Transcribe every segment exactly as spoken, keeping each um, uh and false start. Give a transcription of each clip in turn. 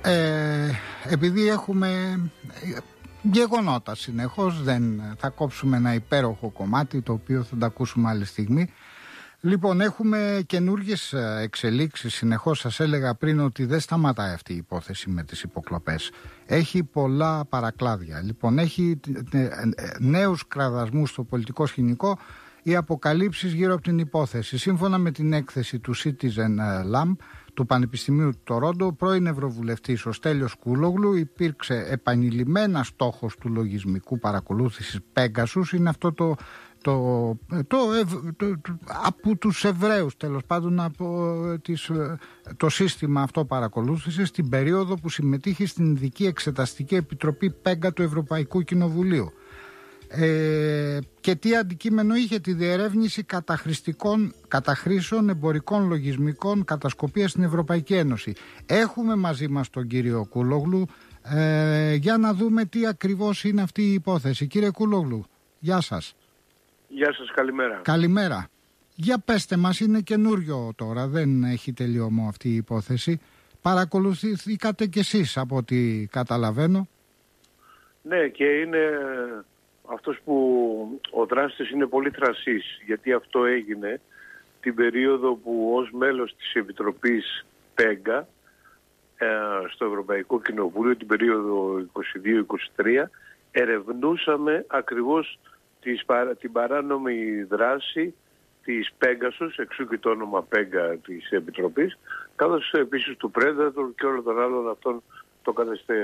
Ε, επειδή έχουμε γεγονότα συνεχώς, δεν θα κόψουμε ένα υπέροχο κομμάτι το οποίο θα τα ακούσουμε άλλη στιγμή. Λοιπόν, έχουμε καινούργιες εξελίξεις συνεχώς. Σας έλεγα πριν ότι δεν σταματάει αυτή η υπόθεση με τις υποκλοπές. Έχει πολλά παρακλάδια. Λοιπόν, έχει νέους κραδασμούς στο πολιτικό σκηνικό, οι αποκαλύψεις γύρω από την υπόθεση. Σύμφωνα με την έκθεση του Citizen Lab του Πανεπιστημίου του Τορόντο, πρώην Ευρωβουλευτής ο Στέλιος Κούλογλου υπήρξε επανειλημμένα στόχος του λογισμικού παρακολούθησης Pegasus. Είναι αυτό το Το, το, το, το, από τους Εβραίους, τέλος πάντων, από τις, το σύστημα αυτό παρακολούθησης στην περίοδο που συμμετείχε στην Ειδική Εξεταστική Επιτροπή Πέγκα του Ευρωπαϊκού Κοινοβουλίου. Ε, και τι αντικείμενο είχε? Τη διερεύνηση καταχρήσεων εμπορικών λογισμικών κατασκοπίας στην Ευρωπαϊκή Ένωση. Έχουμε μαζί μας τον κύριο Κούλογλου ε, για να δούμε τι ακριβώς είναι αυτή η υπόθεση. Κύριε Κούλογλου, γεια σας. Γεια σας, καλημέρα. Καλημέρα. Για πέστε μας, είναι καινούριο τώρα, δεν έχει τελειωμό αυτή η υπόθεση. Παρακολουθήκατε κι εσείς από ό,τι καταλαβαίνω. Ναι, και είναι αυτός που ο δράστης είναι πολύ θρασής, γιατί αυτό έγινε την περίοδο που ως μέλος της Επιτροπής Πέγκα στο Ευρωπαϊκό Κοινοβούλιο, την περίοδο είκοσι δύο είκοσι τρία, ερευνούσαμε ακριβώς την παράνομη δράση της Pegasus, εξού και το όνομα Πέγκα της Επιτροπής, καθώς επίσης του Predator και όλων των άλλων αυτών των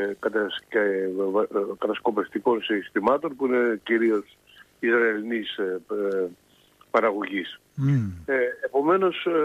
κατασκοπευτικών συστημάτων που είναι κυρίως Ισραηλινής ε, ε, παραγωγής. Mm. Ε, επομένως, ε,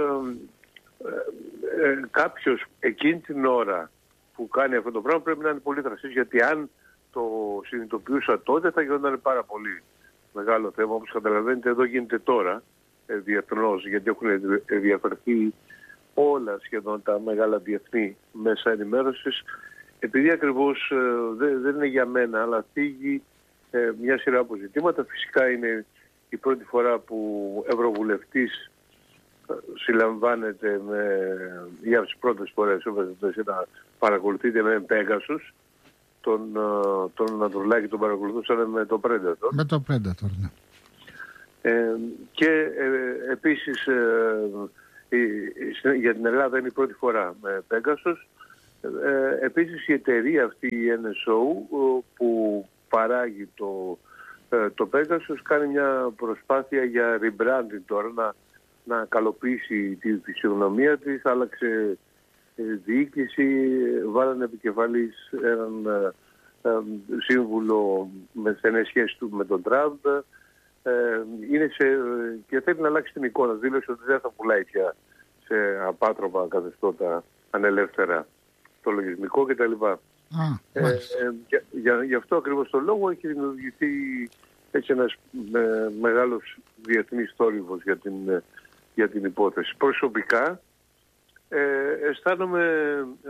ε, ε, κάποιος εκείνη την ώρα που κάνει αυτό το πράγμα πρέπει να είναι πολύ δραστής, γιατί αν το συνειδητοποιούσα τότε θα γινόταν πάρα πολύ μεγάλο θέμα. Όπως καταλαβαίνετε, εδώ γίνεται τώρα ε, διεθνώς, γιατί έχουν διαφερθεί όλα σχεδόν τα μεγάλα διεθνή μέσα ενημέρωσης, επειδή ακριβώς ε, δεν, δεν είναι για μένα, αλλά θίγει ε, μια σειρά από ζητήματα. Φυσικά είναι η πρώτη φορά που ευρωβουλευτής ε, συλλαμβάνεται με, για τις πρώτες φορές να παρακολουθείτε με Pegasus. Τον, τον Ανατολάκη τον παρακολουθούσαν με το Predator. Με το Predator, ναι. Ε, και ε, επίσης ε, ε, για την Ελλάδα είναι η πρώτη φορά με Pegasus. Ε, επίσης η εταιρεία αυτή, η Εν Ες Ο, που παράγει το, ε, το Pegasus, κάνει μια προσπάθεια για rebranding τώρα, να, να καλοποιήσει τη φυσιογνωμία της, άλλαξε διοίκηση, βάλανε επικεφαλής έναν ε, ε, σύμβουλο με στενές σχέσεις του με τον Τραμπ, ε, είναι σε, και θέλει να αλλάξει την εικόνα. Δήλωσε ότι δεν θα πουλάει πια σε απάτροπα καθεστώτα ανελεύθερα το λογισμικό κτλ. Ah, ε, ε, για, για, γι' αυτό ακριβώς το λόγο έχει δημιουργηθεί έτσι ένας ε, μεγάλος διεθνής θόρυβος για την, για την υπόθεση. Προσωπικά Ε, αισθάνομαι ε,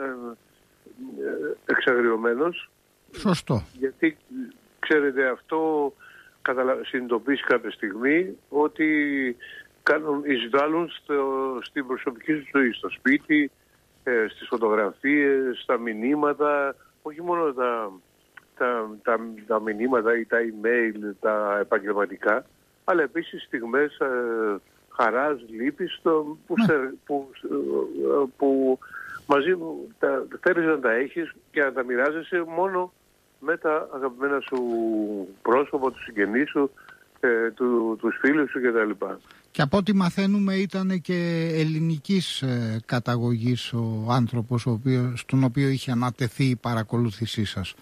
ε, εξαγριωμένος. Σωστό. Γιατί ξέρετε, αυτό καταλα... συνειδητοποιήσει κάποια στιγμή ότι κάνουν, εισβάλλουν στο, στην προσωπική σου ζωή, στο σπίτι, ε, στις φωτογραφίες, στα μηνύματα, όχι μόνο τα, τα, τα, τα μηνύματα ή τα email, τα επαγγελματικά, αλλά επίσης στιγμές ε, χαράς, λύπης, το, που, ναι. σε, που, που μαζί τα, θέλεις να τα έχεις και να τα μοιράζεσαι μόνο με τα αγαπημένα σου πρόσωπα, του συγγενείς σου, ε, του, τους φίλους σου κτλ. Και από ό,τι μαθαίνουμε ήταν και ελληνικής ε, καταγωγής ο άνθρωπος ο οποίος, στον οποίο είχε ανατεθεί η παρακολούθησή σας.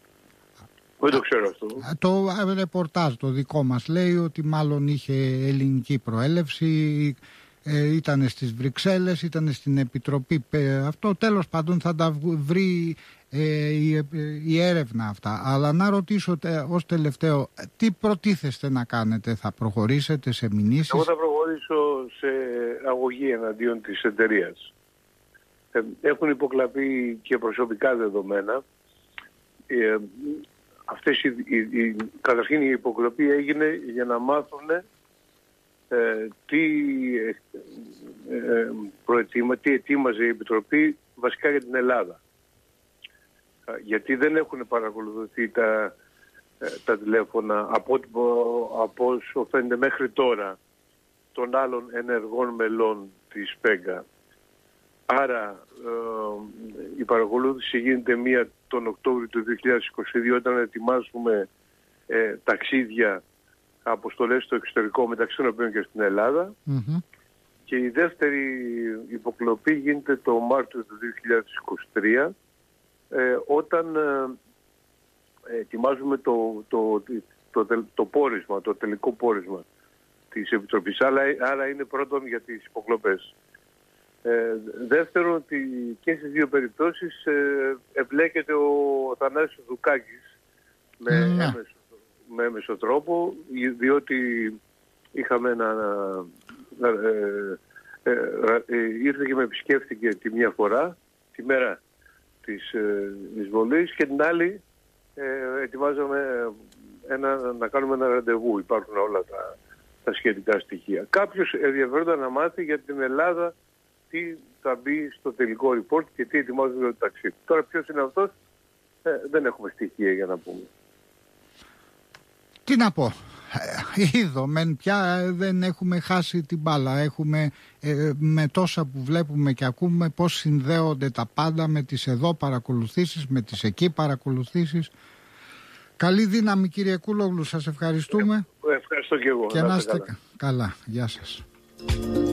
Δεν το ξέρω αυτό. Το ρεπορτάζ το δικό μας λέει ότι μάλλον είχε ελληνική προέλευση, ε, ήταν στις Βρυξέλλες, ήταν στην Επιτροπή. Ε, αυτό τέλος πάντων θα τα βρει ε, η, η έρευνα αυτά. Αλλά να ρωτήσω τε, ως τελευταίο, τι προτίθεστε να κάνετε? Θα προχωρήσετε σε μηνύσεις? Εγώ θα προχωρήσω σε αγωγή εναντίον της εταιρείας. Ε, έχουν υποκλαπεί και προσωπικά δεδομένα. Ε, Αυτές οι, οι, οι, καταρχήν η υποκλοπή έγινε για να μάθουν ε, τι, ε, προετοίμα, τι ετοίμαζε η Επιτροπή βασικά για την Ελλάδα. γιατί δεν έχουν παρακολουθηθεί τα, τα τηλέφωνα από, από όσο φαίνεται μέχρι τώρα των άλλων ενεργών μελών της ΠΕΓΑ. Άρα ε, η παρακολούθηση γίνεται μία τον Οκτώβριο του δύο χιλιάδες είκοσι δύο, όταν ετοιμάζουμε ε, ταξίδια, αποστολές στο εξωτερικό, μεταξύ των οποίων και στην Ελλάδα. Mm-hmm. Και η δεύτερη υποκλοπή γίνεται το Μάρτιο του δύο χιλιάδες είκοσι τρία, ε, όταν ε, ετοιμάζουμε το, το, το, το, το πόρισμα, το τελικό πόρισμα της Επιτροπής. Άρα, άρα είναι πρώτον για τις υποκλοπές. Ε, δεύτερον, ότι και στις δύο περιπτώσεις ε, εμπλέκεται ο Θανάσης Δουκάκης με, mm. έμεσο, με έμεσο τρόπο, διότι είχαμε ένα... Ε, ε, ε, ήρθε και με επισκέφθηκε τη μια φορά, τη μέρα της ε, εισβολής, και την άλλη ε, ετοιμάζαμε ένα, να κάνουμε ένα ραντεβού. Υπάρχουν όλα τα, τα σχετικά στοιχεία. Κάποιος ενδιαφέρονταν να μάθει για την Ελλάδα τι θα μπει στο τελικό report και τι ετοιμάζουμε για το ταξίδι. Τώρα ποιος είναι αυτός, ε, δεν έχουμε στοιχεία για να πούμε. Τι να πω, είδομεν πια δεν έχουμε χάσει την μπάλα. Έχουμε ε, με τόσα που βλέπουμε και ακούμε πώς συνδέονται τα πάντα με τις εδώ παρακολουθήσεις, με τις εκεί παρακολουθήσεις. Καλή δύναμη κύριε Κούλογλου, σας ευχαριστούμε. Ε, ευχαριστώ και εγώ. Και να είστε καλά. καλά. Γεια σας.